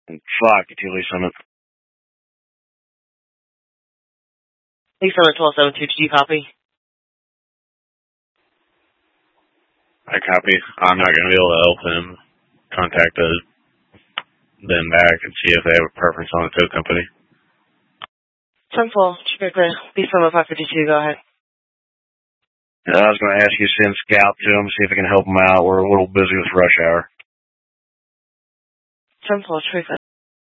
Fuck, Tilly Summit. Lee Summit 1272, did you copy? I copy. I'm not going to be able to help them contact them back and see if they have a preference on the tow company. 10-4, Chicago, Lee Summit 552, go ahead. I was going to ask you to send Scout to them, see if I can help them out. We're a little busy with rush hour. 10-4, Chicago.